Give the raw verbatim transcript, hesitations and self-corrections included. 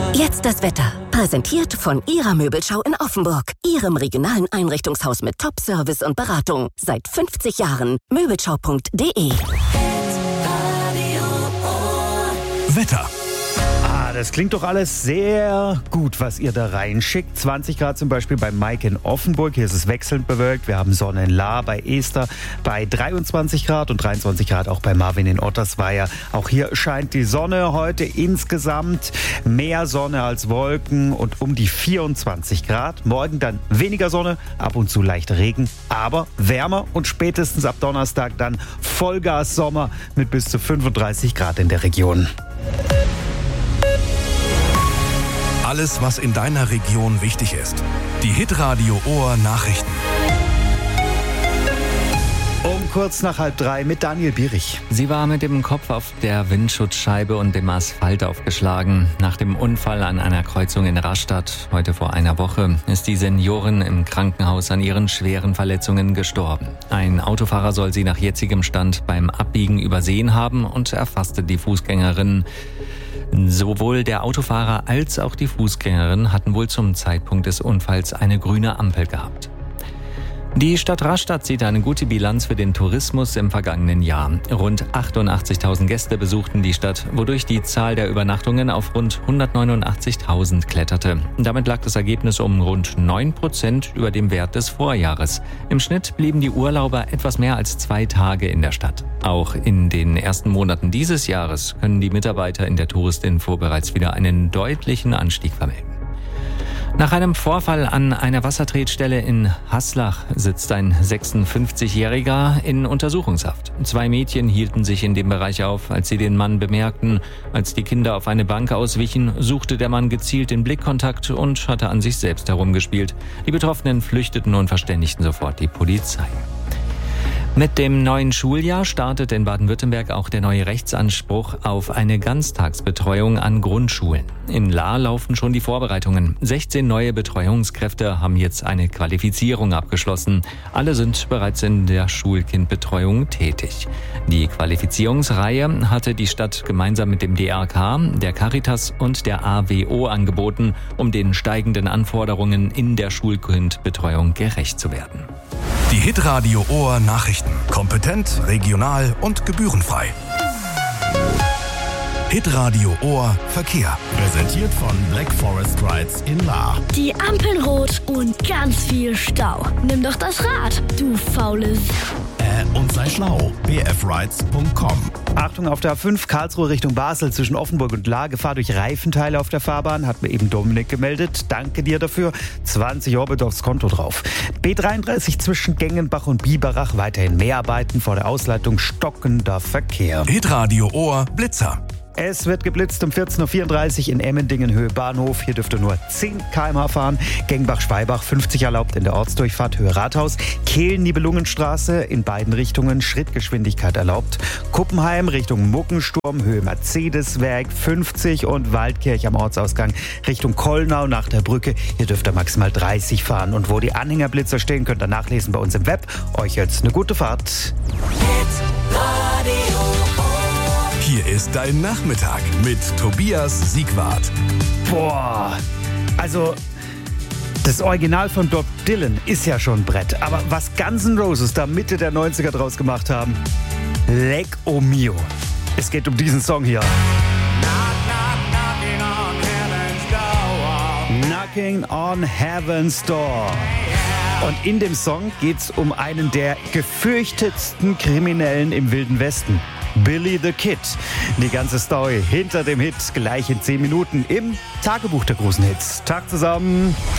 Jetzt das Wetter. Präsentiert von Ihrer Möbelschau in Offenburg. Ihrem regionalen Einrichtungshaus mit Top-Service und Beratung. Seit fünfzig Jahren. Möbelschau punkt de. Wetter. Ah, das klingt doch alles sehr gut, was ihr da reinschickt. zwanzig Grad zum Beispiel bei Mike in Offenburg. Hier ist es wechselnd bewölkt. Wir haben Sonne in Lahr, bei Esther bei dreiundzwanzig Grad und dreiundzwanzig Grad auch bei Marvin in Ottersweier. Auch hier scheint die Sonne heute insgesamt. Mehr Sonne als Wolken und um die vierundzwanzig Grad. Morgen dann weniger Sonne, ab und zu leicht Regen, aber wärmer und spätestens ab Donnerstag dann Vollgas Sommer mit bis zu fünfunddreißig Grad in der Region. Alles, was in deiner Region wichtig ist. Die Hitradio Ohr Nachrichten. Um kurz nach halb drei mit Daniel Bierich. Sie war mit dem Kopf auf der Windschutzscheibe und dem Asphalt aufgeschlagen. Nach dem Unfall an einer Kreuzung in Rastatt heute vor einer Woche ist die Seniorin im Krankenhaus an ihren schweren Verletzungen gestorben. Ein Autofahrer soll sie nach jetzigem Stand beim Abbiegen übersehen haben und erfasste die Fußgängerin. Sowohl der Autofahrer als auch die Fußgängerin hatten wohl zum Zeitpunkt des Unfalls eine grüne Ampel gehabt. Die Stadt Rastatt zieht eine gute Bilanz für den Tourismus im vergangenen Jahr. Rund achtundachtzigtausend Gäste besuchten die Stadt, wodurch die Zahl der Übernachtungen auf rund hundertneunundachtzigtausend kletterte. Damit lag das Ergebnis um rund neun Prozent über dem Wert des Vorjahres. Im Schnitt blieben die Urlauber etwas mehr als zwei Tage in der Stadt. Auch in den ersten Monaten dieses Jahres können die Mitarbeiter in der Touristinfo bereits wieder einen deutlichen Anstieg vermelden. Nach einem Vorfall an einer Wassertretstelle in Haslach sitzt ein sechsundfünfzigjähriger in Untersuchungshaft. Zwei Mädchen hielten sich in dem Bereich auf, als sie den Mann bemerkten. Als die Kinder auf eine Bank auswichen, suchte der Mann gezielt den Blickkontakt und hatte an sich selbst herumgespielt. Die Betroffenen flüchteten und verständigten sofort die Polizei. Mit dem neuen Schuljahr startet in Baden-Württemberg auch der neue Rechtsanspruch auf eine Ganztagsbetreuung an Grundschulen. In Lahr laufen schon die Vorbereitungen. sechzehn neue Betreuungskräfte haben jetzt eine Qualifizierung abgeschlossen. Alle sind bereits in der Schulkindbetreuung tätig. Die Qualifizierungsreihe hatte die Stadt gemeinsam mit dem D R K, der Caritas und der A W O angeboten, um den steigenden Anforderungen in der Schulkindbetreuung gerecht zu werden. Die Hitradio Ohr Nachrichten. Kompetent, regional und gebührenfrei. Hitradio Ohr Verkehr. Präsentiert von Black Forest Rides in Lahr. Die Ampeln rot und ganz viel Stau. Nimm doch das Rad, du faules. Äh, und sei schlau. b f rides punkt com. Achtung auf der A fünf Karlsruhe Richtung Basel zwischen Offenburg und Lahr. Gefahr durch Reifenteile auf der Fahrbahn, hat mir eben Dominik gemeldet. Danke dir dafür. zwanzig Euro bitte aufs Konto drauf. B dreiunddreißig zwischen Gengenbach und Biberach. Weiterhin Mehrarbeiten vor der Ausleitung stockender Verkehr. Hitradio Ohr Blitzer. Es wird geblitzt um vierzehn Uhr vierunddreißig in Emmendingen Höhe Bahnhof. Hier dürfte nur zehn Kilometer pro Stunde fahren. Gengbach-Schweibach fünfzig erlaubt in der Ortsdurchfahrt Höhe Rathaus. Kehlen-Nibelungenstraße in beiden Richtungen Schrittgeschwindigkeit erlaubt. Kuppenheim Richtung Muckensturm Höhe Mercedeswerk fünfzig und Waldkirch am Ortsausgang Richtung Kollnau nach der Brücke. Hier dürft ihr maximal dreißig fahren. Und wo die Anhängerblitzer stehen, könnt ihr nachlesen bei uns im Web. Euch jetzt eine gute Fahrt. Hier ist dein Nachmittag mit Tobias Siegwart. Boah, also das Original von Bob Dylan ist ja schon ein Brett. Aber was Guns N' Roses da Mitte der neunziger draus gemacht haben, leck o mio. Es geht um diesen Song hier. Knocking on Heaven's Door. Und in dem Song geht's um einen der gefürchtetsten Kriminellen im Wilden Westen. Billy the Kid. Die ganze Story hinter dem Hit gleich in zehn Minuten im Tagebuch der großen Hits. Tag zusammen.